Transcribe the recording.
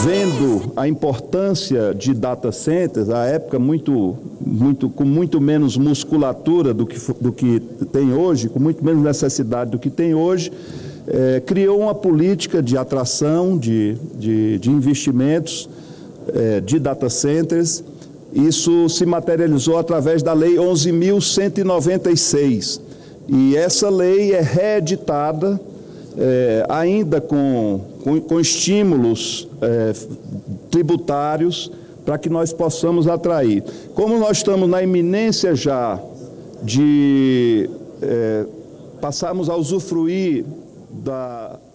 vendo a importância de data centers, à época com muito menos musculatura do que tem hoje, com muito menos necessidade do que tem hoje, criou uma política de atração de investimentos de data centers. Isso se materializou através da Lei 11.196. E essa lei é reeditada ainda com estímulos tributários para que nós possamos atrair. Como nós estamos na iminência já de passarmos a usufruir da